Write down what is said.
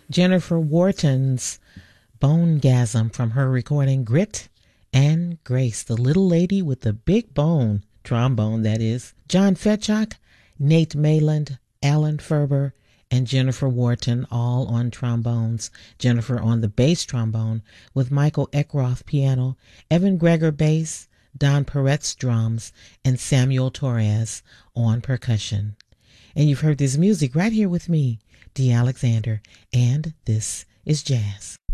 Jennifer Wharton's Bonegasm from her recording Grit and Grace, the little lady with the big bone, trombone that is. John Fetchock, Nate Mayland, Alan Ferber, and Jennifer Wharton all on trombones. Jennifer on the bass trombone with Michael Eckroth piano, Evan Greger bass, Don Peretz drums, and Samuel Torres on percussion. And you've heard this music right here with me, Dee Alexander, and this is jazz.